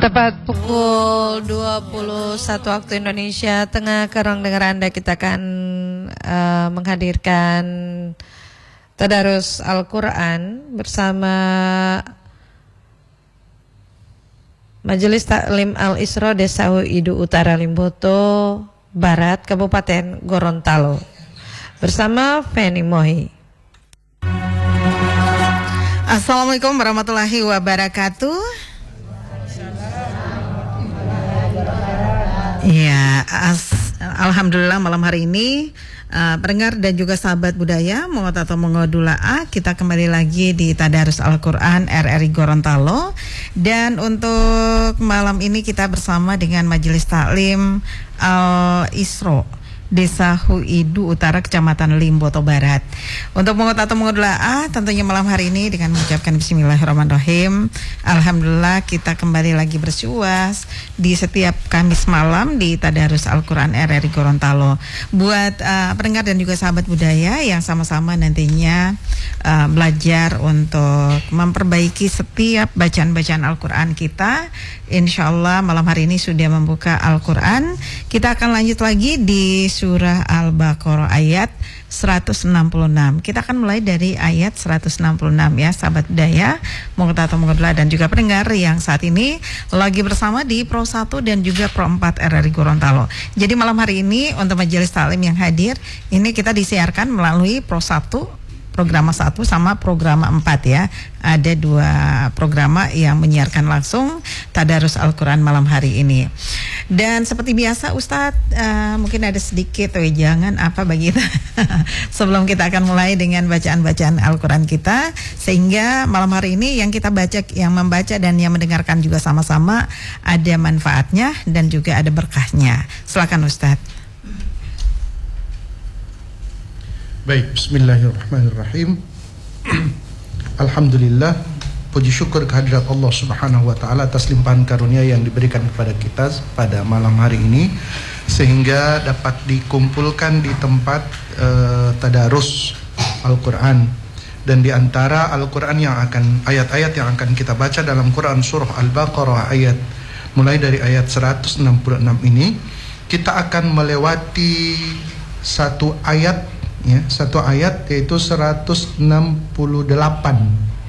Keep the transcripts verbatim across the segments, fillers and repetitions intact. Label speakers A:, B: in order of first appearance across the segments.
A: Tepat pukul dua puluh satu waktu Indonesia Tengah, ke ruang dengar Anda kita akan uh, menghadirkan Tadarus Al-Quran bersama Majelis Taklim Al-Isra Desa Huidu Utara Limboto Barat, Kabupaten Gorontalo, bersama Feni Mohi.
B: Assalamualaikum warahmatullahi wabarakatuh. Ya, alhamdulillah malam hari ini uh, pendengar dan juga sahabat budaya Mongot atau Mongodula'a, kita kembali lagi di Tadarus Al-Quran R R I Gorontalo. Dan untuk malam ini kita bersama dengan Majelis Taklim Al-Isra Desa Huidu Utara, Kecamatan Limboto Barat. Untuk Mongot atau Mongodula'a, tentunya malam hari ini dengan mengucapkan Bismillahirrahmanirrahim. Alhamdulillah kita kembali lagi bersuas di setiap Kamis malam di Tadarus Al-Quran R R I Gorontalo. Buat uh, pendengar dan juga sahabat budaya yang sama-sama nantinya uh, belajar untuk memperbaiki setiap bacaan-bacaan Al-Quran kita, insya Allah malam hari ini sudah membuka Al-Quran. Kita akan lanjut lagi di Surah Al-Baqarah ayat seratus enam puluh enam. Kita akan mulai dari ayat seratus enam puluh enam ya, sahabat budaya, Mongot atau Mongodula'a dan juga pendengar yang saat ini lagi bersama di Pro satu dan juga Pro empat R R I Gorontalo. Jadi malam hari ini untuk majelis taklim yang hadir, ini kita disiarkan melalui Pro satu, Programa satu sama Programa empat ya. Ada dua programa yang menyiarkan langsung Tadarus Al-Quran malam hari ini. Dan seperti biasa Ustadz, uh, mungkin ada sedikit wejangan apa bagi kita sebelum kita akan mulai dengan bacaan-bacaan Al-Quran kita, sehingga malam hari ini yang kita baca, yang membaca dan yang mendengarkan juga sama-sama ada manfaatnya dan juga ada berkahnya. Silakan Ustadz.
C: Baik, bismillahirrahmanirrahim. Alhamdulillah, puji syukur kehadirat Allah Subhanahu wa taala atas limpahan karunia yang diberikan kepada kita pada malam hari ini, sehingga dapat dikumpulkan di tempat uh, tadarus Al-Quran. Dan di antara Al-Quran yang akan, ayat-ayat yang akan kita baca dalam Quran surah Al-Baqarah ayat mulai dari ayat seratus enam puluh enam ini, kita akan melewati satu ayat ya, satu ayat yaitu seratus enam puluh delapan.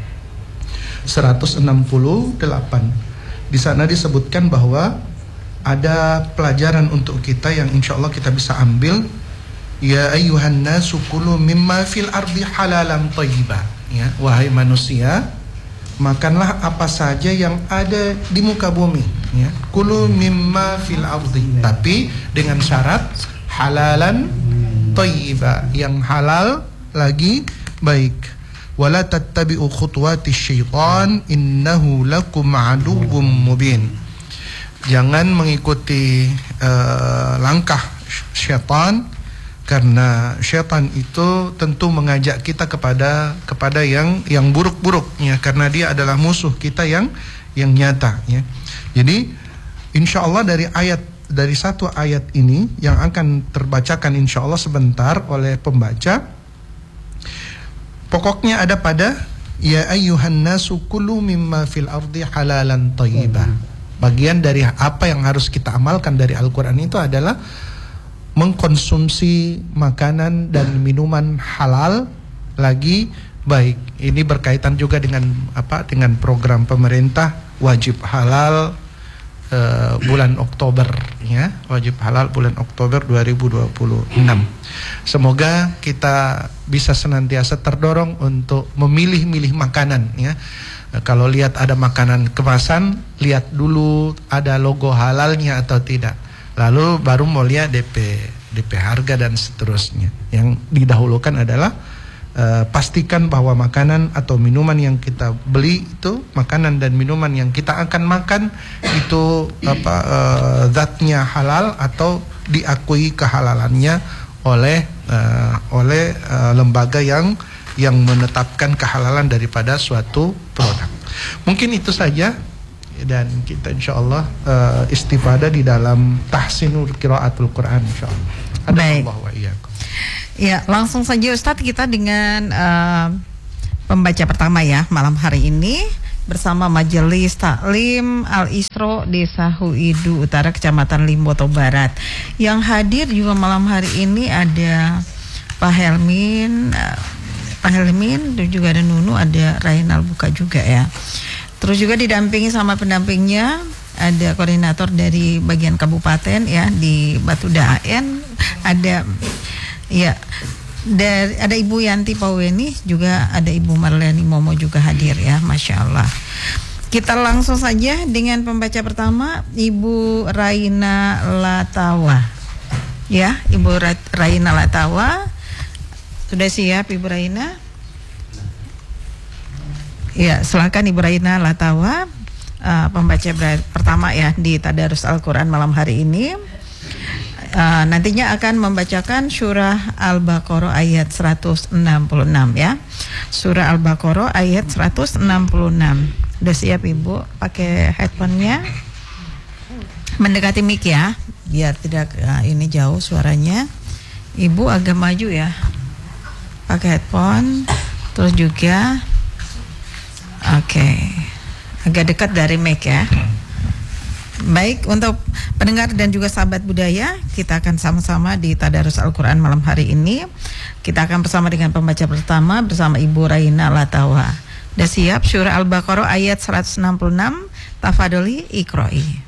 C: seratus enam puluh delapan. Di sana disebutkan bahwa ada pelajaran untuk kita yang insya Allah kita bisa ambil. Ya ayyuhan nasu kulu mimma fil ardi halalan thayyiba. Ya, wahai manusia, makanlah apa saja yang ada di muka bumi. Ya, kulu mimma fil ardi. Tapi dengan syarat halalan thayyiba, yang halal lagi baik. Wala tattabi'u khutuwatis syaitan innahu lakum aduwwum mubin. Jangan mengikuti uh, langkah syaitan, karena syaitan itu tentu mengajak kita kepada kepada yang yang buruk-buruknya, karena dia adalah musuh kita yang yang nyata ya. Jadi insyaallah dari ayat dari satu ayat ini yang akan terbacakan insya Allah sebentar oleh pembaca, pokoknya ada pada ya ayyuhan nasu kulu mimma fil ardi halalan thayyiba. Bagian dari apa yang harus kita amalkan dari Al-Quran itu adalah mengkonsumsi makanan dan minuman halal lagi baik. Ini berkaitan juga dengan apa, dengan program pemerintah wajib halal Uh, bulan Oktober ya, wajib halal bulan Oktober dua ribu dua puluh enam. Semoga kita bisa senantiasa terdorong untuk memilih-milih makanan ya. Uh, kalau lihat ada makanan kemasan, lihat dulu ada logo halalnya atau tidak. Lalu baru mau lihat D P D P harga dan seterusnya. Yang didahulukan adalah Uh, pastikan bahwa makanan atau minuman yang kita beli itu, makanan dan minuman yang kita akan makan itu apa uh, zatnya halal atau diakui kehalalannya oleh uh, oleh uh, lembaga yang yang menetapkan kehalalan daripada suatu produk. Mungkin itu saja, dan kita insyaallah uh, istifadah di dalam tahsinul qiraatul Quran insyaallah.
B: Baik.
C: Allah wa iyyakum.
B: Ya, langsung saja Ustadz kita dengan uh, pembaca pertama ya malam hari ini. bersama Majelis Taklim Al-Isro Desa Huidu Utara, Kecamatan Limboto Barat. Yang hadir juga malam hari ini ada Pak Helmin, Pak Helmin, dan juga ada Nunu, ada Rainal Buka juga ya. Terus juga didampingi sama pendampingnya, ada koordinator dari bagian kabupaten ya di Batu Daen, ada ya dari ada Ibu Yanti Paweni, juga ada Ibu Marleni Momo juga hadir ya, Masya Allah. Kita langsung saja dengan pembaca pertama, Ibu Raina Latawa. Ya, Ibu Ra- Raina Latawa. Sudah siap Ibu Raina? Ya, silakan Ibu Raina Latawa, uh, pembaca ber- pertama ya di Tadarus Al-Quran malam hari ini. Uh, nantinya akan membacakan surah Al-Baqarah ayat seratus enam puluh enam ya. Surah Al-Baqarah ayat seratus enam puluh enam. Sudah siap Ibu? Pakai headphone-nya. Mendekati mic ya, biar tidak uh, ini jauh suaranya. Ibu agak maju ya. Pakai headphone. Terus juga oke, okay. Agak dekat dari mic ya. Baik, untuk pendengar dan juga sahabat budaya, kita akan sama-sama di Tadarus Al-Quran malam hari ini. Kita akan bersama dengan pembaca pertama bersama Ibu Raina Latawa. Sudah siap? Surah Al-Baqarah ayat seratus enam puluh enam. Tafadholi Iqra'i.